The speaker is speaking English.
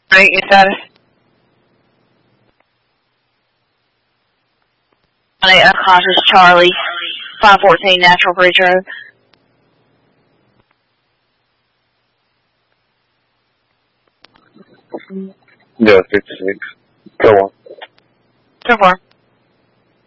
Right, your status? Unconscious Charlie, 514 Natural Bridge Road. Yeah, 56. Go on. So far.